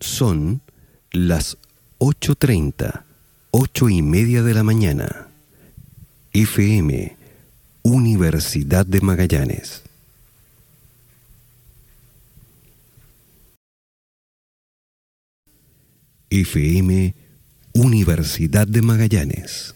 Son las 8:30, 8:30 de la mañana. FM, Universidad de Magallanes. FM, Universidad de Magallanes.